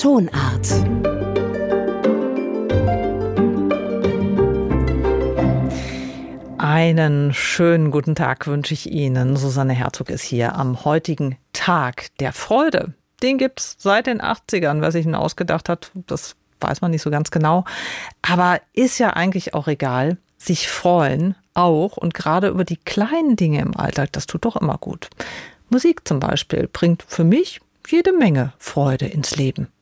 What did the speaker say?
Tonart. Einen schönen guten Tag wünsche ich Ihnen. Susanne Herzog ist hier am heutigen Tag der Freude. Den gibt's seit den 80ern. Wer sich ihn ausgedacht hat, das weiß man nicht so ganz genau. Aber ist ja eigentlich auch egal. Sich freuen auch und gerade über die kleinen Dinge im Alltag, das tut doch immer gut. Musik zum Beispiel bringt für mich jede Menge Freude ins Leben.